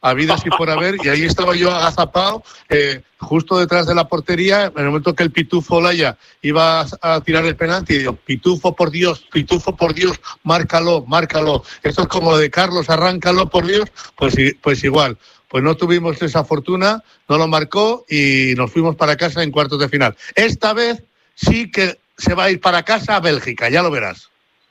habidas y por haber, y ahí estaba yo agazapado, justo detrás de la portería, en el momento que el Pitufo Olaya iba a tirar el penalti, y digo, Pitufo, por Dios, márcalo. Esto es como de Carlos, arráncalo, por Dios, pues igual. Pues no tuvimos esa fortuna, no lo marcó y nos fuimos para casa en cuartos de final. Esta vez sí que se va a ir para casa a Bélgica, ya lo verás.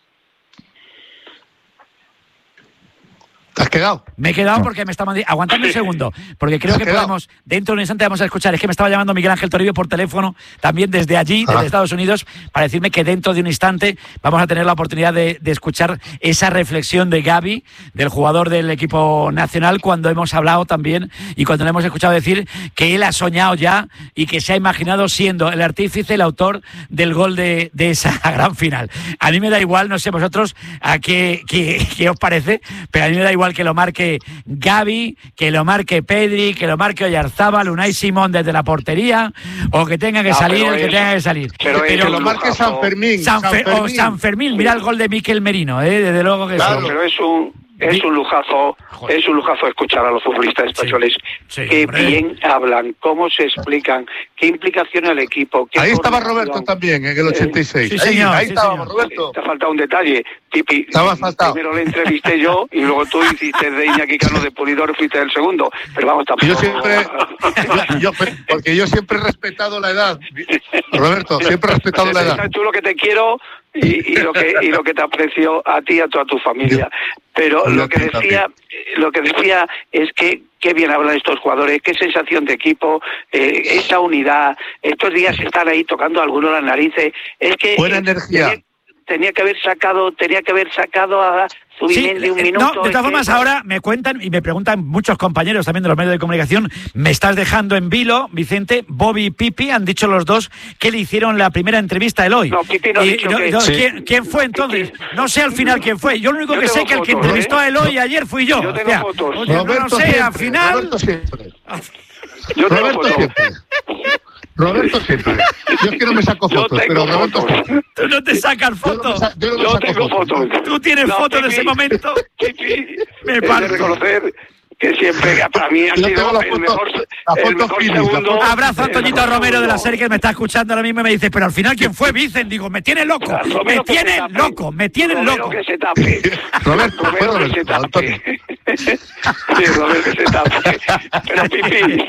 ¿Te has quedado? Me he quedado porque me estaban... Aguantadme un segundo, porque creo que podemos... Dentro de un instante vamos a escuchar. Es que me estaba llamando Miguel Ángel Toribio por teléfono, también desde allí, desde Estados Unidos, para decirme que dentro de un instante vamos a tener la oportunidad de escuchar esa reflexión de Gavi, del jugador del equipo nacional, cuando hemos hablado también y cuando le hemos escuchado decir que él ha soñado ya y que se ha imaginado siendo el artífice, el autor del gol de esa gran final. A mí me da igual, no sé vosotros a qué os parece, pero a mí me da igual que lo marque Gavi, que lo marque Pedri, que lo marque Oyarzábal, Unai Simón desde la portería, o que tenga que salir el que tenga que salir. Pero que lo marque San Fermín. San Fermín, mira el gol de Mikel Merino, desde luego que claro, sí. Pero es un lujazo, es un lujazo escuchar a los futbolistas españoles que bien hablan, cómo se explican, qué implicación al equipo. Ahí estaba Roberto también, en el 86. Sí, señor, ahí estábamos, Roberto. Te ha faltado un detalle, Pipi. Primero le entrevisté yo y luego tú hiciste de Iñaki Cano de Pulidor, fuiste el segundo. Pero vamos, tampoco. Porque yo siempre he respetado la edad. Roberto, siempre he respetado la edad. Sabes tú lo que te quiero y lo que te aprecio a ti y a toda tu familia. Pero lo que decía es que qué bien hablan estos jugadores, qué sensación de equipo, esa unidad. Estos días están ahí tocando a algunos las narices. Es que buena energía. Tenía que haber sacado a Zubimendi un minuto. No, de todas formas, ahora me cuentan y me preguntan muchos compañeros también de los medios de comunicación, me estás dejando en vilo, Vicente, Bobby y Pipi, han dicho los dos que le hicieron la primera entrevista a Eloy. No, Pipi no ha dicho que... ¿Quién fue entonces? No sé al final quién fue. Yo lo único que sé que el que entrevistó a Eloy ayer fui yo. Yo tengo fotos. Oye, no sé, siempre, al final... Roberto siempre. Roberto siempre. Yo es que no me saco fotos, pero Roberto... Tú no te sacas fotos. Yo tengo fotos. Tú tienes fotos de ese momento. Me parece reconocer que siempre para mí ha sido el mejor segundo. Abrazo a Antoñito Romero de la serie que me está escuchando ahora mismo y me dice, pero al final ¿quién fue? Vicen, digo, me tiene loco, me tienen loco. Que se tape. Roberto que se tape. Sí, Roberto que se tape. Pero Pipi.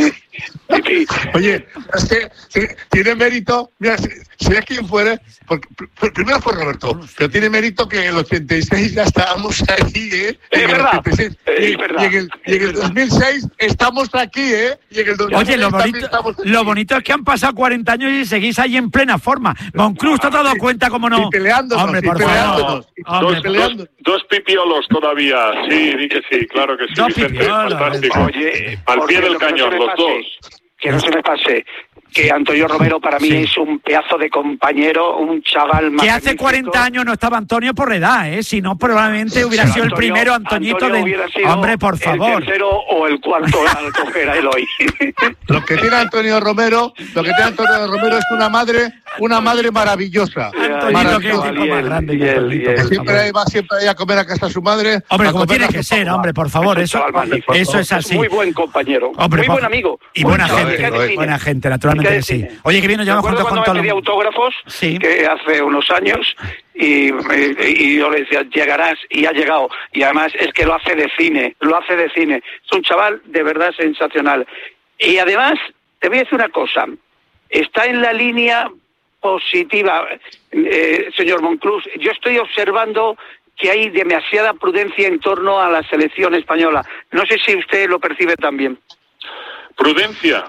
Oye, es que tiene mérito, mira, si es quien fuere, porque primero fue Roberto, pero tiene mérito que en el 86 ya estábamos aquí, Es verdad. Y en el 2006 estamos aquí, Y en el 2006 Oye, lo bonito es que han pasado 40 años y seguís ahí en plena forma. Monclús, ¿te has dado cuenta cómo no? Y peleándonos, hombre, por favor. Dos pipiolos todavía, sí, di que sí, claro que sí, dos Vicente, pipiolos, fantástico. Oye, al pie del cañón, los dos. Que no se me pase que Antonio Romero para mí es un pedazo de compañero, un chaval magnífico. Que hace 40 años no estaba Antonio por la edad, si no probablemente hubiera sido el primero Antoñito hombre, por favor. El tercero o el cuarto al coger a Eloy. Lo que tiene Antonio Romero es una madre maravillosa. Antoñito, que es el más grande. Siempre va a comer a casa de su madre. Hombre, como tiene que ser, hombre, por favor, eso es así. Muy buen compañero, hombre, muy buen amigo. Y buena gente, naturalmente. Sí. Oye, que bien nos llevamos juntos con todo. Me pedía autógrafos que hace unos años y yo le decía, llegarás, y ha llegado. Y además es que lo hace de cine. Es un chaval de verdad sensacional. Y además, te voy a decir una cosa. Está en la línea positiva, señor Monclús. Yo estoy observando que hay demasiada prudencia en torno a la selección española. No sé si usted lo percibe también. ¿Prudencia?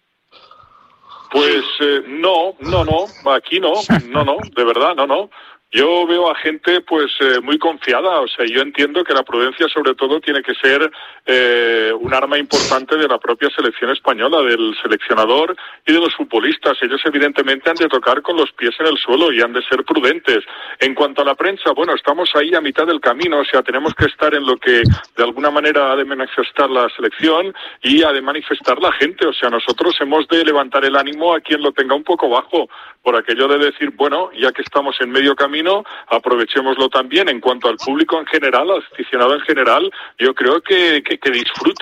Pues no, aquí no, de verdad, no. Yo veo a gente pues muy confiada, o sea, yo entiendo que la prudencia sobre todo tiene que ser un arma importante de la propia selección española, del seleccionador y de los futbolistas. Ellos evidentemente han de tocar con los pies en el suelo y han de ser prudentes. En cuanto a la prensa, bueno, estamos ahí a mitad del camino, o sea, tenemos que estar en lo que de alguna manera ha de manifestar la selección y ha de manifestar la gente, o sea, nosotros hemos de levantar el ánimo a quien lo tenga un poco bajo, por aquello de decir, bueno, ya que estamos en medio camino, aprovechémoslo también. En cuanto al público en general, al aficionado en general, yo creo que disfrute